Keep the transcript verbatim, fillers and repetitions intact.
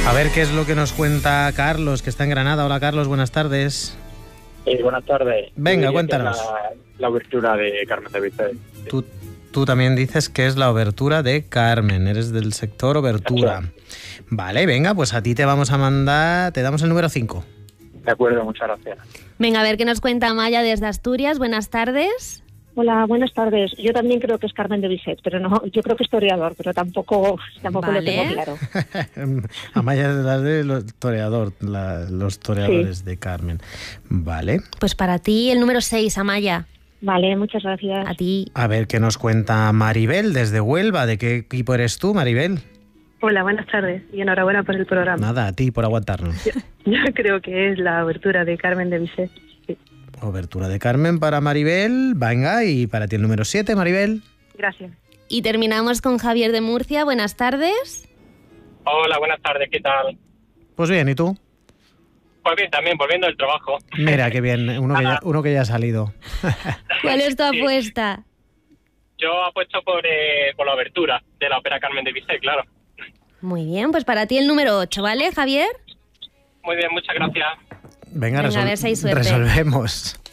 A ver qué es lo que nos cuenta Carlos, que está en Granada. Hola Carlos, buenas tardes. Eh, buenas tardes. Venga, cuéntanos. La, la obertura de Carmen de Bizet. Tú, tú también dices que es la obertura de Carmen, eres del sector obertura. Vale, venga, pues a ti te vamos a mandar, te damos el número cinco. De acuerdo, muchas gracias. Venga, a ver qué nos cuenta Amaya desde Asturias. Buenas tardes. Hola, buenas tardes. Yo también creo que es Carmen de Bizet, pero no, yo creo que es toreador, pero tampoco, tampoco Vale. lo tengo claro. Amaya es la de los toreador, la, los toreadores sí. de Carmen. Vale. Pues para ti el número seis, Amaya. Vale, muchas gracias. A ti. A ver qué nos cuenta Maribel desde Huelva. ¿De qué equipo eres tú, Maribel? Hola, buenas tardes y enhorabuena por el programa. Nada, a ti por aguantarnos. Yo, yo creo que es la obertura de Carmen de Bizet. Sí. Obertura de Carmen para Maribel. Venga, y para ti el número siete, Maribel. Gracias. Y terminamos con Javier de Murcia. Buenas tardes. Hola, buenas tardes, ¿qué tal? Pues bien, ¿y tú? Pues bien, también, volviendo del trabajo. Mira, qué bien, uno que ya, uno que ya ha salido. ¿Cuál es tu apuesta? Yo apuesto por, eh, por la obertura de la ópera Carmen de Bizet, claro. Muy bien, pues para ti el número ocho, ¿vale, Javier? Muy bien, muchas gracias. Venga, Venga, resol- a ver si hay suerte. resolvemos.